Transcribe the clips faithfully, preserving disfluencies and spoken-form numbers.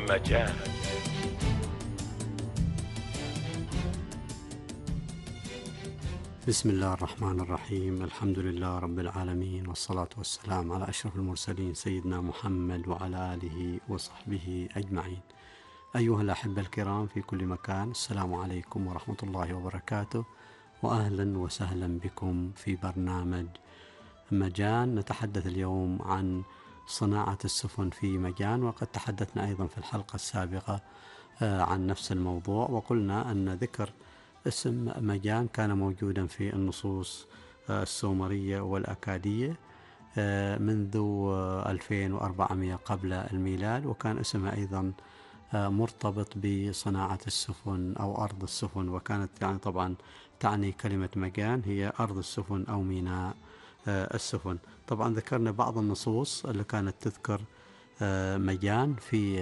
مجال. بسم الله الرحمن الرحيم. الحمد لله رب العالمين، والصلاة والسلام على أشرف المرسلين سيدنا محمد وعلى آله وصحبه أجمعين. أيها الأحبة الكرام في كل مكان، السلام عليكم ورحمة الله وبركاته، وأهلا وسهلا بكم في برنامج مجان. نتحدث اليوم عن صناعة السفن في مجان، وقد تحدثنا أيضا في الحلقة السابقة عن نفس الموضوع، وقلنا أن ذكر اسم مجان كان موجودا في النصوص السومرية والأكادية منذ ألفين وأربعمائة قبل الميلاد، وكان اسمها أيضا مرتبط بصناعة السفن أو أرض السفن، وكانت يعني طبعا تعني كلمة مجان هي أرض السفن أو ميناء السفن. طبعا ذكرنا بعض النصوص اللي كانت تذكر مجان في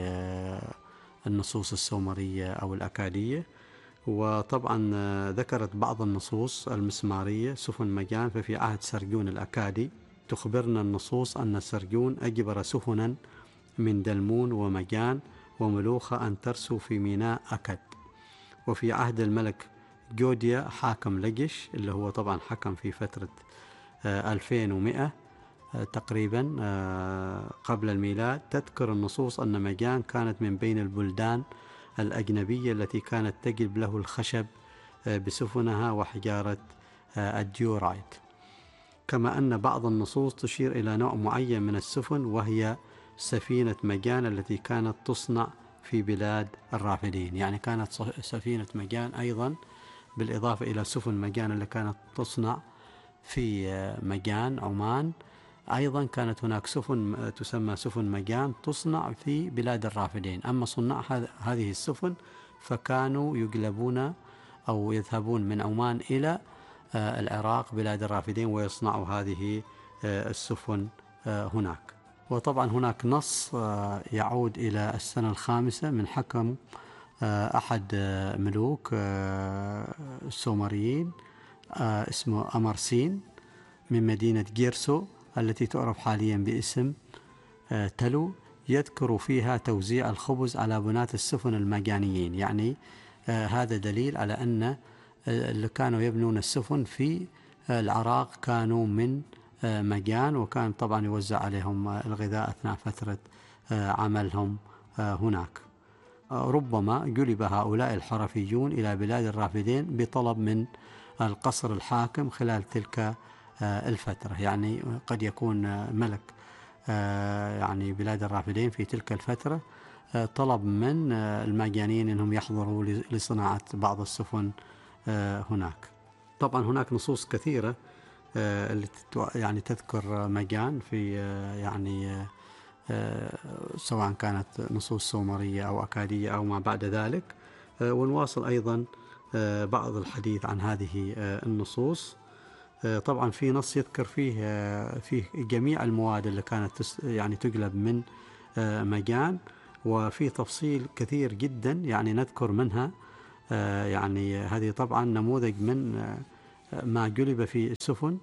النصوص السومرية أو الأكادية، وطبعا ذكرت بعض النصوص المسمارية سفن مجان. ففي عهد سرجون الأكادي تخبرنا النصوص أن سرجون أجبر سفنا من دلمون ومجان وملوخة أن ترسو في ميناء أكد. وفي عهد الملك جوديا حاكم لجش، اللي هو طبعا حكم في فترة ألفين ومئة تقريبا قبل الميلاد، تذكر النصوص أن مجان كانت من بين البلدان الأجنبية التي كانت تجلب له الخشب بسفنها وحجارة الديورايت. كما أن بعض النصوص تشير إلى نوع معين من السفن، وهي سفينة مجان التي كانت تصنع في بلاد الرافدين. يعني كانت سفينة مجان أيضا بالإضافة إلى سفن مجان اللي كانت تصنع في مجان عمان، أيضا كانت هناك سفن تسمى سفن مجان تصنع في بلاد الرافدين. أما صناع هذه السفن فكانوا يقلبون أو يذهبون من عمان إلى العراق بلاد الرافدين ويصنعوا هذه السفن هناك. وطبعا هناك نص يعود إلى السنة الخامسة من حكم أحد ملوك السومريين اسمه أمرسين من مدينة جيرسو التي تعرف حاليا باسم تلو، يذكر فيها توزيع الخبز على بناة السفن المجانيين. يعني هذا دليل على أن اللي كانوا يبنون السفن في العراق كانوا من مجان، وكان طبعا يوزع عليهم الغذاء أثناء فترة عملهم هناك. ربما جلب هؤلاء الحرفيون إلى بلاد الرافدين بطلب من القصر الحاكم خلال تلك الفترة. يعني قد يكون ملك يعني بلاد الرافدين في تلك الفترة طلب من المجانين أنهم يحضروا لصناعة بعض السفن هناك. طبعا هناك نصوص كثيرة اللي يعني تذكر مجان في يعني سواء كانت نصوص سومرية أو أكادية أو ما بعد ذلك، ونواصل أيضا بعض الحديث عن هذه النصوص. طبعا في نص يذكر فيه فيه جميع المواد اللي كانت يعني تجلب من مجان، وفي تفصيل كثير جدا يعني نذكر منها. يعني هذه طبعا نموذج من ما جلب في السفن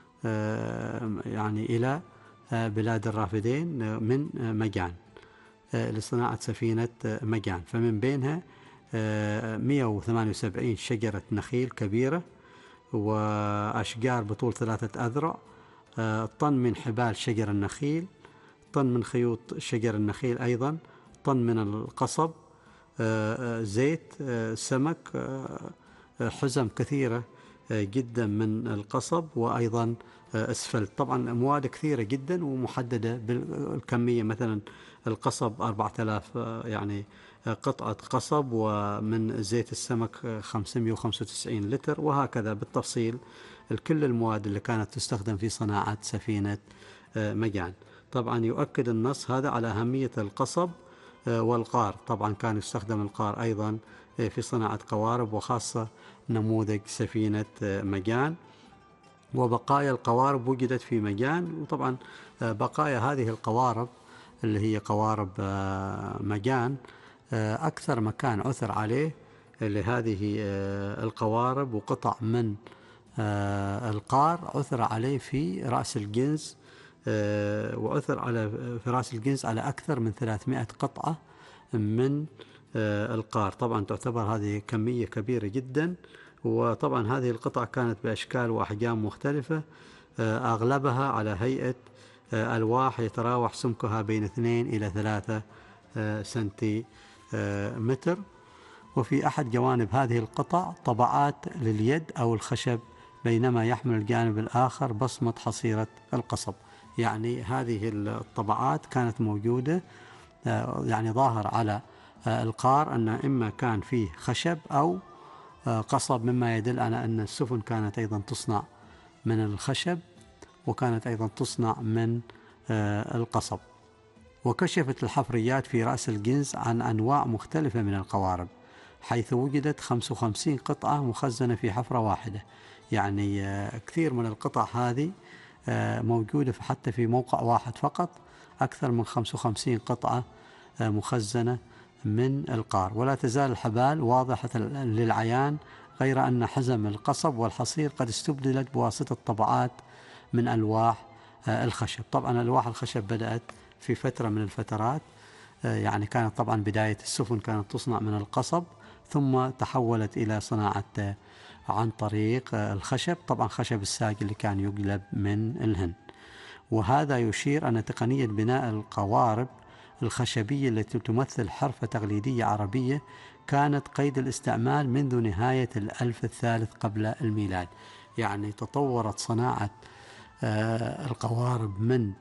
يعني إلى بلاد الرافدين من مجان لصناعة سفينة مجان. فمن بينها مئة وثمانية وسبعين شجرة نخيل كبيرة، وأشجار بطول ثلاثة أذرع، طن من حبال شجر النخيل، طن من خيوط شجر النخيل، أيضا طن من القصب، زيت، سمك، حزم كثيرة جدا من القصب، وأيضا أسفلت. طبعا مواد كثيرة جدا ومحددة بالكمية. مثلا القصب أربعة آلاف يعني قطعة قصب، ومن زيت السمك خمسمئة وخمسة وتسعين لتر، وهكذا بالتفصيل كل المواد اللي كانت تستخدم في صناعة سفينة مجان. طبعا يؤكد النص هذا على أهمية القصب والقار. طبعا كان يستخدم القار أيضا في صناعة قوارب، وخاصة نموذج سفينة مجان. وبقايا القوارب وجدت في مجان، وطبعا بقايا هذه القوارب اللي هي قوارب مجان أكثر مكان عثر عليه لهذه القوارب وقطع من القار عثر عليه في رأس الجنز، وعثر على في رأس الجنز على أكثر من ثلاثمائة قطعة من القار. طبعا تعتبر هذه كمية كبيرة جدا، وطبعا هذه القطع كانت بأشكال وأحجام مختلفة، أغلبها على هيئة ألواح يتراوح سمكها بين اثنين إلى ثلاثة سنتيمتر. وفي أحد جوانب هذه القطع طبعات لليد أو الخشب، بينما يحمل الجانب الآخر بصمة حصيرة القصب. يعني هذه الطبعات كانت موجودة، يعني ظاهر على القار أن إما كان فيه خشب أو قصب، مما يدل على أن السفن كانت أيضا تصنع من الخشب وكانت أيضا تصنع من القصب. وكشفت الحفريات في رأس الجنز عن أنواع مختلفة من القوارب، حيث وجدت خمسة وخمسين قطعة مخزنة في حفرة واحدة. يعني كثير من القطع هذه موجودة حتى في موقع واحد فقط، أكثر من خمسة وخمسين قطعة مخزنة من القار. ولا تزال الحبال واضحة للعيان، غير أن حزم القصب والحصير قد استبدلت بواسطة طبعات من ألواح الخشب. طبعا ألواح الخشب بدأت في فترة من الفترات، يعني كانت طبعا بداية السفن كانت تصنع من القصب، ثم تحولت إلى صناعة عن طريق الخشب، طبعا خشب الساج اللي كان يجلب من الهند. وهذا يشير أن تقنية بناء القوارب الخشبية التي تمثل حرفة تقليدية عربية كانت قيد الاستعمال منذ نهاية الألف الثالث قبل الميلاد. يعني تطورت صناعة القوارب من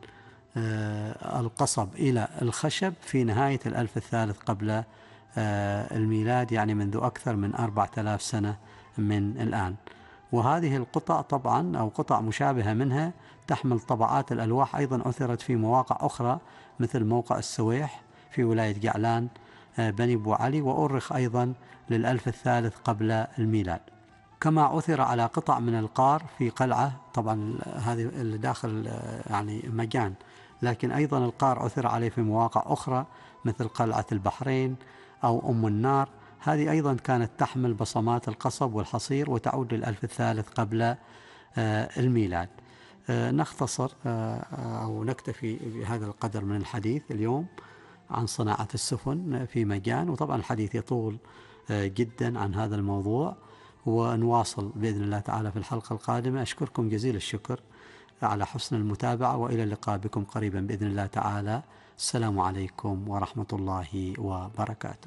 القصب إلى الخشب في نهاية الألف الثالث قبل الميلاد، يعني منذ أكثر من أربعة آلاف سنة من الآن. وهذه القطع طبعا أو قطع مشابهة منها تحمل طبعات الألواح أيضا أثرت في مواقع أخرى، مثل موقع السويح في ولاية جعلان بني أبو علي، وأرخ أيضا للألف الثالث قبل الميلاد. كما أثر على قطع من القار في قلعة، طبعا هذه اللي داخل يعني مجان، لكن أيضا القار أثر عليه في مواقع أخرى مثل قلعة البحرين أو أم النار. هذه أيضا كانت تحمل بصمات القصب والحصير وتعود للألف الثالث قبل الميلاد. نختصر أو نكتفي بهذا القدر من الحديث اليوم عن صناعة السفن في مجان، وطبعا الحديث يطول جدا عن هذا الموضوع، ونواصل بإذن الله تعالى في الحلقة القادمة. أشكركم جزيل الشكر على حسن المتابعة، وإلى اللقاء بكم قريبا بإذن الله تعالى. السلام عليكم ورحمة الله وبركاته.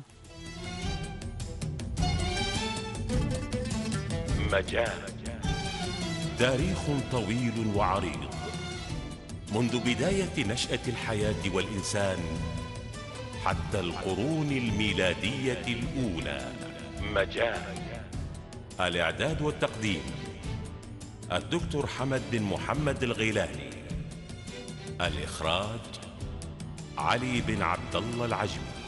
مجال تاريخ طويل وعريض، منذ بداية نشأة الحياة والإنسان حتى القرون الميلادية الأولى. مجال الإعداد والتقديم الدكتور حمد بن محمد الغيلاني، الإخراج علي بن عبد الله العجمي.